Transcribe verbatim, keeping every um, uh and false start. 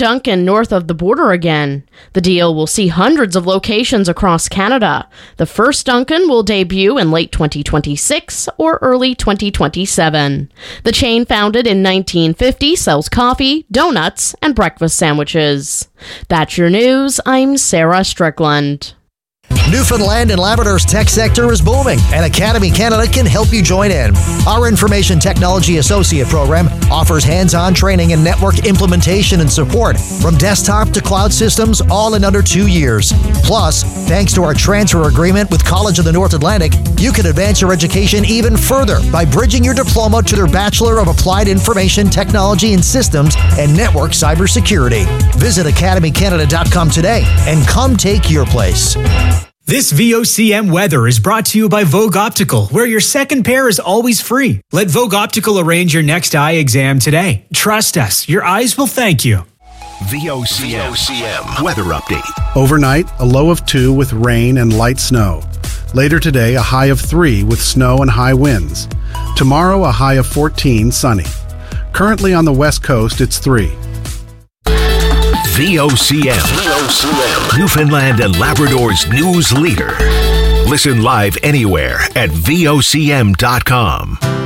Dunkin' north of the border again. The deal will see hundreds of locations across Canada. The first Dunkin' will debut in late twenty twenty-six or early twenty twenty-seven. The chain, founded in nineteen fifty, sells coffee, donuts, and breakfast sandwiches. That's your news. I'm Sarah Strickland. Newfoundland and Labrador's tech sector is booming, and Academy Canada can help you join in. Our Information Technology Associate program offers hands-on training in network implementation and support, from desktop to cloud systems, all in under two years. Plus, thanks to our transfer agreement with College of the North Atlantic, you can advance your education even further by bridging your diploma to their Bachelor of Applied Information Technology and Systems and Network Cybersecurity. Visit academy canada dot com today and come take your place. This V O C M weather is brought to you by Vogue Optical, where your second pair is always free. Let Vogue Optical arrange your next eye exam today. Trust us, your eyes will thank you. V O C M, V O C M weather update. Overnight, a low of two with rain and light snow. Later today, a high of three with snow and high winds. Tomorrow, a high of fourteen, sunny. Currently on the west coast, it's three. V O C M, V O C M, Newfoundland and Labrador's news leader. Listen live anywhere at V O C M dot com.